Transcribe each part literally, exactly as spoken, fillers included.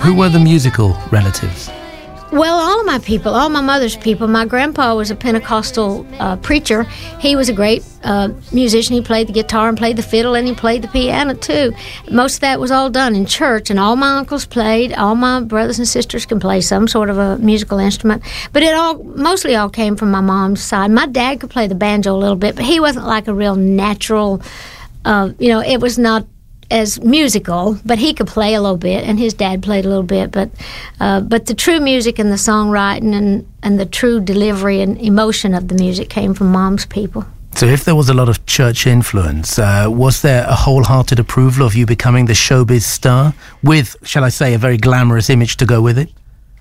Who were the musical relatives? Well, all of my people, all my mother's people. My grandpa was a Pentecostal uh, preacher. He was a great uh, musician. He played the guitar and played the fiddle, and he played the piano, too. Most of that was all done in church, and all my uncles played. All my brothers and sisters can play some sort of a musical instrument. But it all, mostly all came from my mom's side. My dad could play the banjo a little bit, but he wasn't like a real natural, uh, you know, it was not as musical, but he could play a little bit, and his dad played a little bit. But uh, but the true music and the songwriting and, and the true delivery and emotion of the music came from Mom's people. So if there was a lot of church influence, uh, was there a wholehearted approval of you becoming the showbiz star with, shall I say, a very glamorous image to go with it?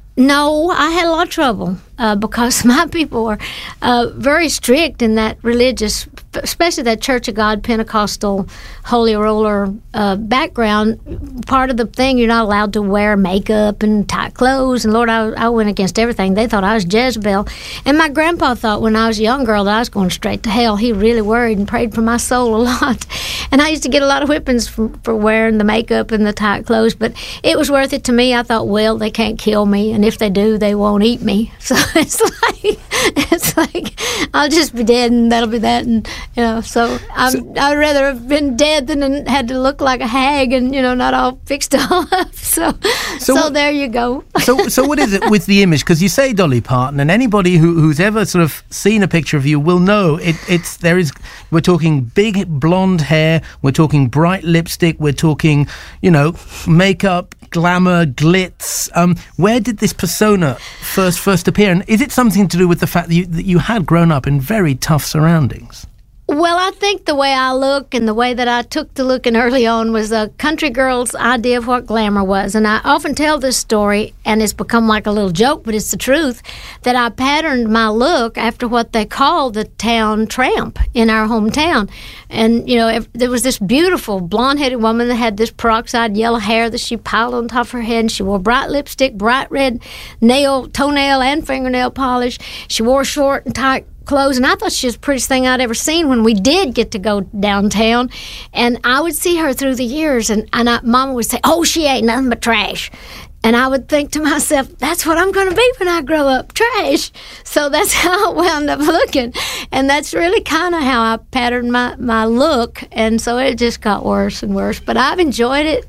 No, I had a lot of trouble uh, because my people were uh, very strict in that religious, especially that Church of God Pentecostal holy roller uh, background. Part of the thing, you're not allowed to wear makeup and tight clothes. And Lord, I, I went against everything. They thought I was Jezebel. And my grandpa thought when I was a young girl that I was going straight to hell. He really worried and prayed for my soul a lot. And I used to get a lot of whippings for, for wearing the makeup and the tight clothes. But it was worth it to me. I thought, well, they can't kill me. And if they do, they won't eat me. So it's like, it's like I'll just be dead and that'll be that. And, you know, so, I'm, so I'd rather have been dead than had to look like a hag and, you know, not all fixed all up. So, so, so what, there you go. so, so what is it with the image? Because you say Dolly Parton, and anybody who, who's ever sort of seen a picture of you will know it, it's, there is, we're talking big blonde hair, we're talking bright lipstick, we're talking, you know, makeup, glamour, glitz. Um, where did this persona first first appear? And is it something to do with the fact that you, that you had grown up in very tough surroundings? Well, I think the way I look and the way that I took to looking early on was a country girl's idea of what glamour was. And I often tell this story, and it's become like a little joke, but it's the truth, that I patterned my look after what they call the town tramp in our hometown. And, you know, if, there was this beautiful blonde-headed woman that had this peroxide yellow hair that she piled on top of her head. And she wore bright lipstick, bright red nail, toenail, and fingernail polish. She wore short and tight clothes, and I thought she was the prettiest thing I'd ever seen when we did get to go downtown. And I would see her through the years, and, and I, Mama would say, oh, she ain't nothing but trash. And I would think to myself, that's what I'm going to be when I grow up, trash. So that's how I wound up looking. And that's really kind of how I patterned my, my look. And so it just got worse and worse. But I've enjoyed it.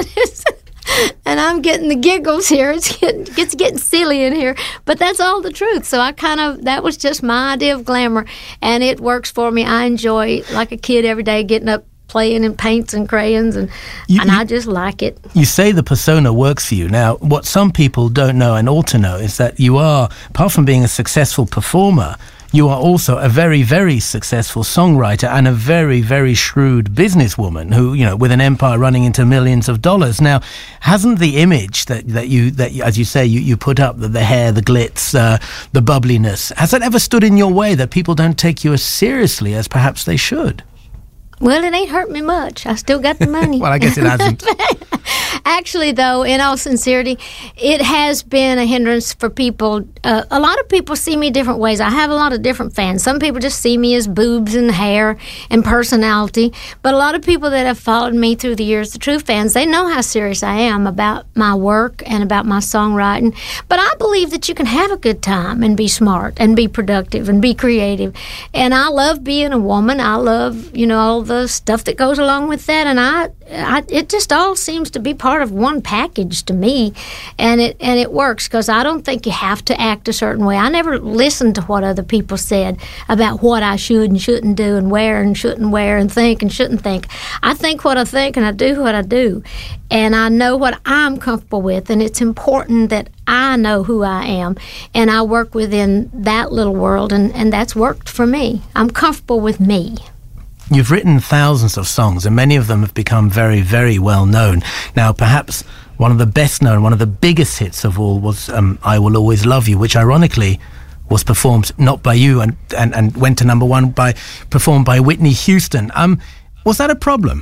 And I'm getting the giggles here. It's getting, it's getting silly in here. But that's all the truth. So I kind of, that was just my idea of glamour. And it works for me. I enjoy, like a kid, every day getting up, playing in paints and crayons, and, you, and I just like it. You say the persona works for you. Now, what some people don't know and ought to know is that you are, apart from being a successful performer, you are also a very, very successful songwriter and a very, very shrewd businesswoman who, you know, with an empire running into millions of dollars. Now, hasn't the image that, that you, that you, as you say, you, you put up, the, the hair, the glitz, uh, the bubbliness, has that ever stood in your way that people don't take you as seriously as perhaps they should? Well, it ain't hurt me much. I still got the money. Well, I guess it hasn't. Actually, though, in all sincerity, it has been a hindrance for people. Uh, a lot of people see me different ways. I have a lot of different fans. Some people just see me as boobs and hair and personality. But a lot of people that have followed me through the years, the true fans, they know how serious I am about my work and about my songwriting. But I believe that you can have a good time and be smart and be productive and be creative. And I love being a woman. I love, you know, all the stuff that goes along with that. And I, I it just all seems to be part of one package to me, and it and it works because I don't think you have to act a certain way. I never listened to what other people said about what I should and shouldn't do and wear and shouldn't wear and think and shouldn't think. I think what I think and I do what I do, and I know what I'm comfortable with, and it's important that I know who I am, and I work within that little world, and, and that's worked for me. I'm comfortable with me. You've written thousands of songs, and many of them have become very, very well known. Now, perhaps one of the best known, one of the biggest hits of all was um, I Will Always Love You, which ironically was performed not by you and, and, and went to number one, by performed by Whitney Houston. Um, was that a problem?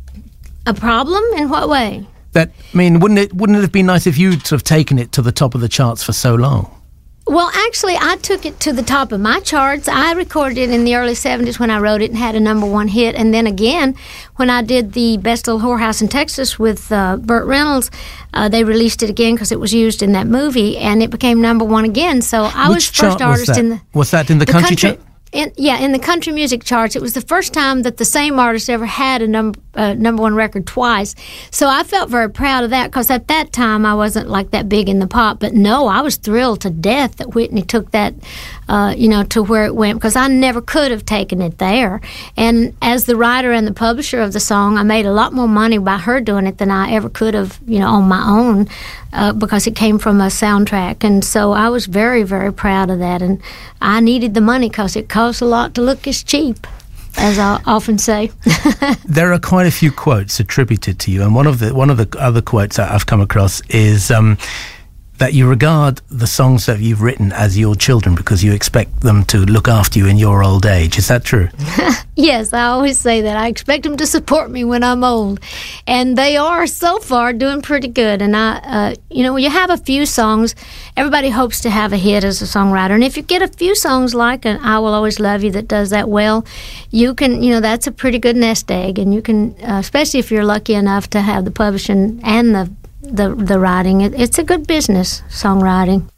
A problem? In what way? That, I mean, wouldn't it, wouldn't it have been nice if you'd sort of taken it to the top of the charts for so long? Well, actually, I took it to the top of my charts. I recorded it in the early seventies when I wrote it and had a number one hit. And then again, when I did the Best Little Whorehouse in Texas with uh, Burt Reynolds, uh, they released it again because it was used in that movie, and it became number one again. So I Which was chart first artist was that? in the Was that in the, the country, country chart? In, yeah, in the country music charts. It was the first time that the same artist ever had a number uh, number one record twice. So I felt very proud of that because at that time I wasn't like that big in the pop. But no, I was thrilled to death that Whitney took that, uh, you know, to where it went because I never could have taken it there. And as the writer and the publisher of the song, I made a lot more money by her doing it than I ever could have, you know, on my own. Uh, because it came from a soundtrack. And so I was very, very proud of that. And I needed the money because it costs a lot to look as cheap, as I often say. There are quite a few quotes attributed to you. And one of the one of the other quotes that I've come across is um, that you regard the songs that you've written as your children because you expect them to look after you in your old age. Is that true? Yes, I always say that. I expect them to support me when I'm old. And they are, so far, doing pretty good. And, I, uh, you know, when you have a few songs, everybody hopes to have a hit as a songwriter. And if you get a few songs like an I Will Always Love You that does that well, you can, you know, that's a pretty good nest egg. And you can, uh, especially if you're lucky enough to have the publishing and the the, the writing, it, it's a good business, songwriting.